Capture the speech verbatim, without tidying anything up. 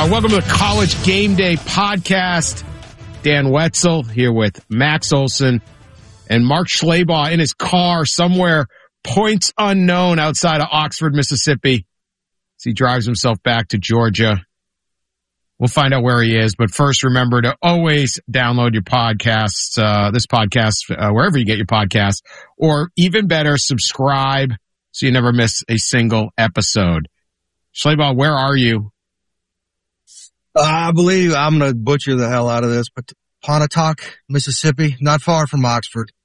Uh, welcome to the College Game Day podcast. Dan Wetzel here with Max Olson and Mark Schlabach in his car somewhere, points unknown, outside of Oxford, Mississippi, as he drives himself back to Georgia. We'll find out where he is, but first remember to always download your podcasts, uh, this podcast, uh, wherever you get your podcasts, or even better, subscribe so you never miss a single episode. Schlabach, where are you? I believe I'm going to butcher the hell out of this, but Pontotoc, Mississippi, not far from Oxford.